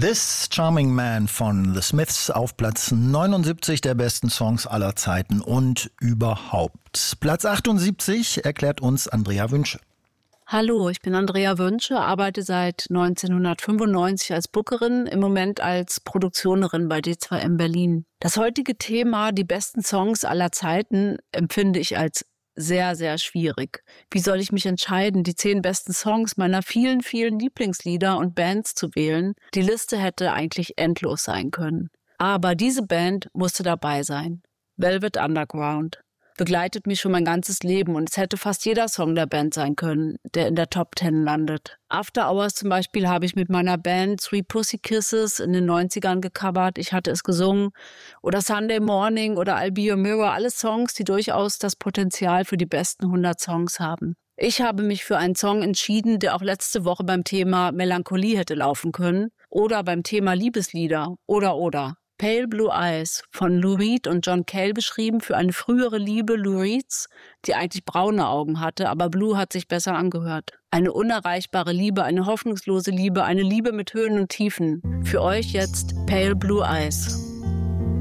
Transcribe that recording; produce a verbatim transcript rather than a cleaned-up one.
This Charming Man von The Smiths auf Platz neunundsiebzig der besten Songs aller Zeiten und überhaupt. Platz achtundsiebzig erklärt uns Andrea Wünsche. Hallo, ich bin Andrea Wünsche, arbeite seit neunzehnhundertfünfundneunzig als Bookerin, im Moment als Produktionerin bei D zwei M Berlin. Das heutige Thema, die besten Songs aller Zeiten, empfinde ich als sehr, sehr schwierig. Wie soll ich mich entscheiden, die zehn besten Songs meiner vielen, vielen Lieblingslieder und Bands zu wählen? Die Liste hätte eigentlich endlos sein können. Aber diese Band musste dabei sein. Velvet Underground. Begleitet mich schon mein ganzes Leben und es hätte fast jeder Song der Band sein können, der in der Top Ten landet. After Hours zum Beispiel habe ich mit meiner Band Three Pussy Kisses in den neunzigern gecovert. Ich hatte es gesungen. Oder Sunday Morning oder I'll Be Your Mirror. Alles Songs, die durchaus das Potenzial für die besten hundert Songs haben. Ich habe mich für einen Song entschieden, der auch letzte Woche beim Thema Melancholie hätte laufen können. Oder beim Thema Liebeslieder. Oder, oder. Pale Blue Eyes von Lou Reed und John Cale beschrieben für eine frühere Liebe Lou Reeds, die eigentlich braune Augen hatte, aber Blue hat sich besser angehört. Eine unerreichbare Liebe, eine hoffnungslose Liebe, eine Liebe mit Höhen und Tiefen. Für euch jetzt Pale Blue Eyes.